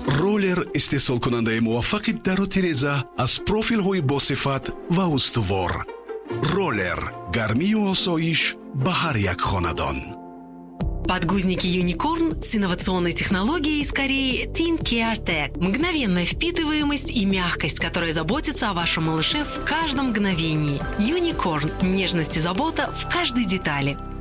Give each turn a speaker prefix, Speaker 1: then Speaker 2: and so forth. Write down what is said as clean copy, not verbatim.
Speaker 1: ролер истеҳсолкунандаи муваффақи дару тиреза аз профилҳои босифат ва устувор. Ролер гармию осоиш ба ҳар як хонадон.
Speaker 2: Подгузники Unicorn с инновационной технологией из Кореи Teen Care Tech. Мгновенная впитываемость и мягкость, которая заботится о вашем малыше в каждом мгновении. Unicorn. Нежность и забота в каждой детали.